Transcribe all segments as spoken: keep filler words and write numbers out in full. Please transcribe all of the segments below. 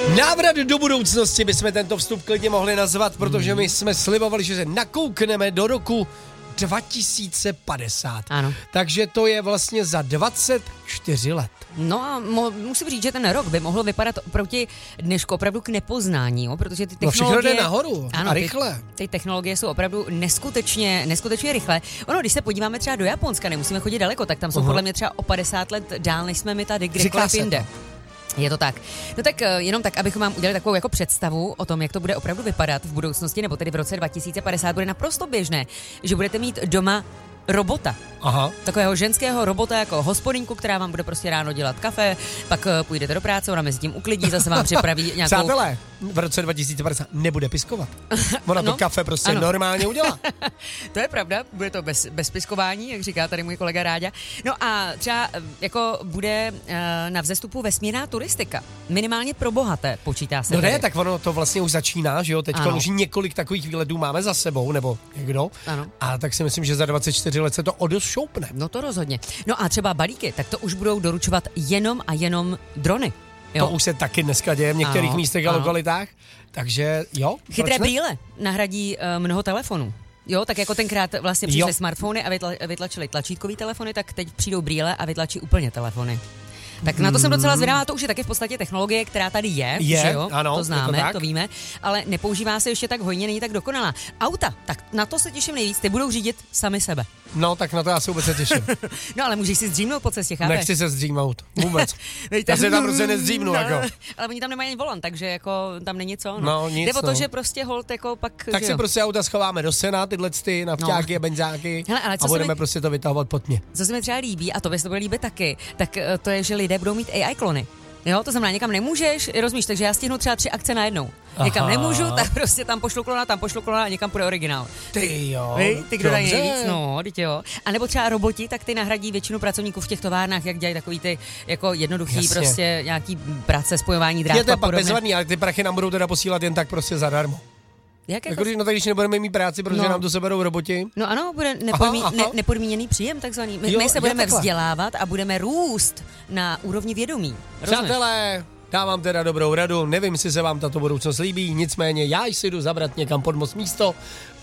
Návrat do budoucnosti bychom tento vstup klidně mohli nazvat, protože my jsme slibovali, že se nakoukneme do roku dva tisíce padesát. Ano. Takže to je vlastně za dvacet čtyři let. No a mo- musím říct, že ten rok by mohl vypadat oproti dnešku opravdu k nepoznání, jo? Protože ty technologie... No všechno jde nahoru ano, a rychle. Ty, ty technologie jsou opravdu neskutečně, neskutečně rychle. Ono, když se podíváme třeba do Japonska, nemusíme chodit daleko, tak tam jsou uh-huh. podle mě třeba o padesát let dál, než jsme my tady kdekoliv jinde. Je to tak. No tak jenom tak, abychom vám udělali takovou jako představu o tom, jak to bude opravdu vypadat v budoucnosti, nebo tedy v roce dva tisíce padesát bude naprosto běžné, že budete mít doma robota. Aha. Takového ženského robota jako hospodinku, která vám bude prostě ráno dělat kafe, pak půjdete do práce, ona mezi tím uklidí, zase vám připraví nějakou... Přátelé, v roce dva tisíce padesát nebude piskovat. Ona no, to kafe prostě ano. normálně udělá. To je pravda, bude to bez, bez piskování, jak říká tady můj kolega Ráďa. No a třeba jako bude uh, na vzestupu vesmírná turistika. Minimálně pro bohaté, počítá se. No tady. ne, tak ono to vlastně už začíná, že jo, teďka už několik takových výletů máme za sebou, nebo někdo. Ano. A tak si myslím, že za dvacet čtyři let se to o dost šoupne. No to rozhodně. No a třeba balíky, tak to už budou doručovat jenom a jenom drony. Jo. To už se taky dneska děje v některých ano, místech a ano. lokalitách, takže jo. Chytré brýle nahradí uh, mnoho telefonů. Jo, tak jako tenkrát vlastně přišly jo. smartfony a vytla, vytlačily tlačítkový telefony, tak teď přijdou brýle a vytlačí úplně telefony. Tak na to jsem docela zvědavá, to už je taky v podstatě technologie, která tady je, je že jo, ano, to známe, to, to víme, ale nepoužívá se ještě tak hojně, není tak dokonalá. Auta, tak na to se těším nejvíc, ty budou řídit sami sebe. No, tak na to já se vůbec těším. No, ale můžeš si zdřímnout po cestě, chápeš? Nechci se zdřímnout, vůbec. Já se tam prostě nezdřímnu, no, jako. Ale oni tam nemají ani volant, takže jako tam není co, no. no nic, Jde o to, no. že prostě hold jako pak, tak si jo. prostě auta schováme do sena, tyhle ty nafťáky no. a benzáky Hele, a budeme mi, prostě to vytahovat pod mě. Co se mi třeba líbí, a to by se to bude líbit taky, tak to je, že lidé budou mít A I klony. Jo, to znamená, někam nemůžeš, rozumíš, takže já stihnu třeba tři akce najednou. Aha. Někam nemůžu, tak prostě tam pošlu klona, tam pošlu klona a někam půjde originál. Ty jo. Vy, ty kdo dají nejvíc, no, teď jo. A nebo třeba roboti, tak ty nahradí většinu pracovníků v těch továrnách, jak dělají takový ty jako jednoduchý Jasně. prostě nějaký práce, spojování drát. Je to pak bezvadný, ale ty prachy nám budou teda posílat jen tak prostě zadarmo. Jak jako, jako, no tak když nebudeme mít práci, protože no. nám to seberou roboti. No ano, bude nepodmí, aha, aha. Ne, nepodmíněný příjem takzvaný. My, jo, my se budeme vzdělávat a budeme růst na úrovni vědomí. Přátelé, dávám teda dobrou radu, nevím, jestli se vám tato budoucnost líbí, nicméně já si jdu zabrat někam pod most místo,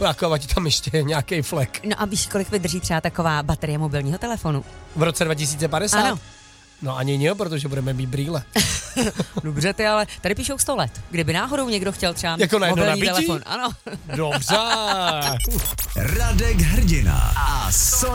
ať tam ještě nějaký flek. No a víš, kolik vydrží třeba taková baterie mobilního telefonu? V roce dva tisíce padesát? Ano. No ani ne, protože budeme mít brýle. Dobře ty, ale tady píšou sto let. Kdyby náhodou někdo chtěl třeba jako mobilní telefon. Ano. Dobře. Radek Hrdina a